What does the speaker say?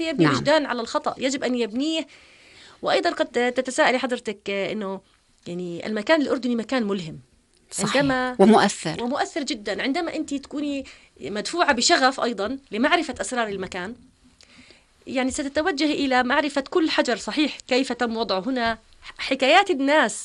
كيف يبني وجدان على الخطأ، يجب أن يبنيه. وأيضا قد تتساءلي حضرتك أنه يعني المكان الأردني مكان ملهم، صحيح. عندما ومؤثر جدا، عندما أنت تكوني مدفوعة بشغف أيضا لمعرفة أسرار المكان، يعني ستتوجه إلى معرفة كل حجر صحيح، كيف تم وضعه هنا، حكايات الناس